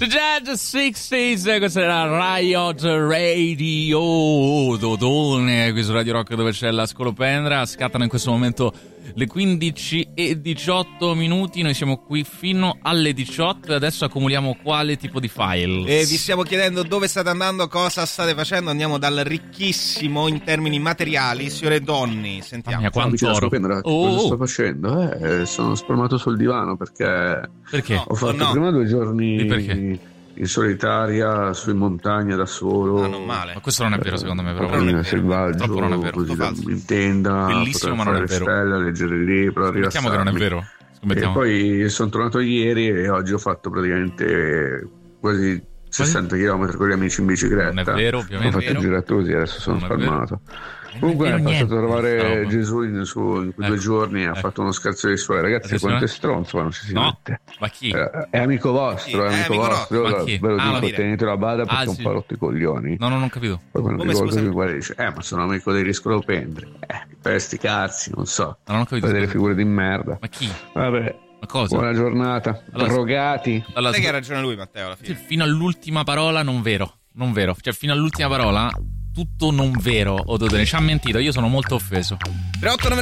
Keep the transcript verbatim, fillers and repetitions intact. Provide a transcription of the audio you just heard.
The Jazz sessanta, questa era Riot Radio Dodone, qui su Radio Rock dove c'è la scolopendra. Scattano in questo momento le quindici e diciotto minuti, noi siamo qui fino alle diciotto e adesso accumuliamo quale tipo di file? E vi stiamo chiedendo dove state andando, cosa state facendo. Andiamo dal ricchissimo in termini materiali, signore Donni, sentiamo. Mia, quanto oro. Oh, cosa sto facendo? Eh, sono spalmato sul divano perché, perché? ho fatto no. prima due giorni perché? in solitaria, su in montagna da solo. Ah, non male. Ma questo non è vero secondo me, però. non è vero. Selvaggio, Troppo non è vero, così da, falso. in tenda, Bellissimo, ma non è vero. stelle, leggere il libro, Scommettiamo che non è vero. E poi sono tornato ieri e oggi ho fatto praticamente quasi sessanta chilometri con gli amici in bicicletta. Non è vero, ovviamente. Ho fatto i giratosi e adesso sono Non è spalmato. Comunque è passato a trovare niente, Gesù in, su, in quei ecco, due giorni e ecco. ha fatto uno scherzo di suoi ragazzi. Attenzione. Quanto è stronzo, ma non ci si No, mette. ma chi? Eh, è amico vostro, Chi? è amico Eh, amico vostro. no. Io Ma chi? ve lo Ah, dico, ma- tenetelo a bada perché Ah, è un sì. po' rotto i coglioni. No, no, non ho capito. Poi quando Come, dico cose scusami? mi guarda e dice, eh, ma sono amico degli scolopendri. Eh, per sti cazzi, non so. No, non ho capito. Fate delle scusa. figure di merda. Ma chi? Vabbè, Ma cosa? buona giornata. Allora, Drogati. Allora, Sai che ha ragione lui, Matteo, alla Sì, fine. fino all'ultima parola non vero, non vero, cioè fino all'ultima parola tutto non vero. Ododone ci ha mentito, io sono molto offeso. tre otto nove